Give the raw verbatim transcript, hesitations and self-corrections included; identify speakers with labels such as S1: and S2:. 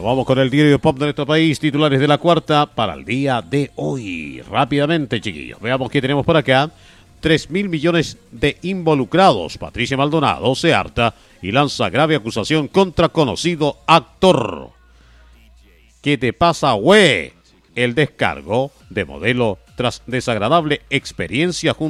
S1: Nos vamos con el diario pop de nuestro país, titulares de La Cuarta para el día de hoy. Rápidamente, chiquillos, veamos qué tenemos por acá. Tres mil millones de involucrados. Patricia Maldonado se harta y lanza grave acusación contra conocido actor. ¿Qué te pasa, güey? El descargo de modelo tras desagradable experiencia junto